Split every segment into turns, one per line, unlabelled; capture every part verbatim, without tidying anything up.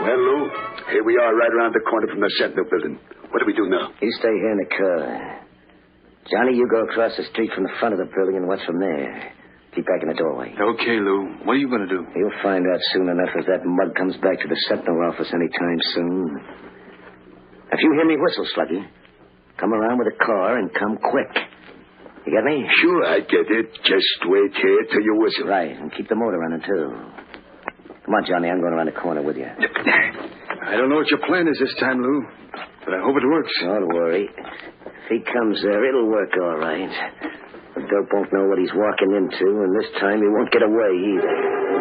Well, Lou, here we are right around the corner from the Sentinel building. What do we do now?
You stay here in the car. Johnny, you go across the street from the front of the building and watch from there. Keep back in the doorway.
Okay, Lou. What are you going to do?
You'll find out soon enough if that mug comes back to the Sentinel office anytime soon. If you hear me whistle, Sluggy, come around with a car and come quick. You get me?
Sure, I get it. Just wait here till you whistle.
Right, and keep the motor running, too. Come on, Johnny, I'm going around the corner with you.
I don't know what your plan is this time, Lou, but I hope it works.
Don't worry. If he comes there, it'll work all right. The dope won't know what he's walking into, and this time he won't get away either.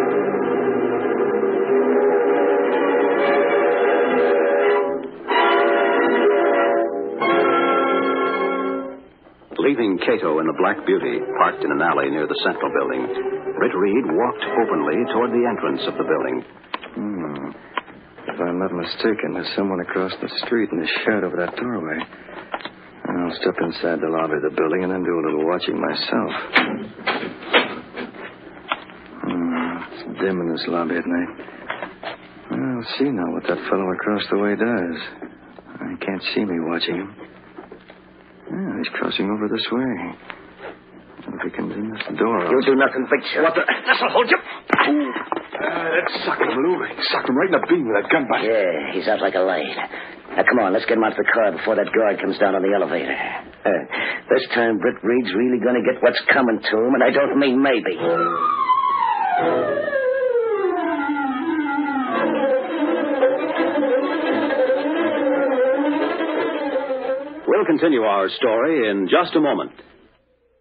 Leaving Cato and the Black Beauty parked in an alley near the Sentinel building, Britt Reed walked openly toward the entrance of the building.
Hmm. If I'm not mistaken, there's someone across the street in the shadow of that doorway. I'll step inside the lobby of the building and then do a little watching myself. Hmm. It's dim in this lobby at night. I'll see now what that fellow across the way does. I can't see me watching him. Yeah, he's crossing over this way. If he comes in this door...
You'll do nothing, Big Shot.
What the... This'll hold you. Uh, that socked him, Lou. He socked him right in the beam with that gun butt.
Yeah, he's out like a light. Now, come on, let's get him out of the car before that guard comes down on the elevator. Uh, this time, Britt Reed's really going to get what's coming to him, and I don't mean maybe.
We'll continue our story in just a moment.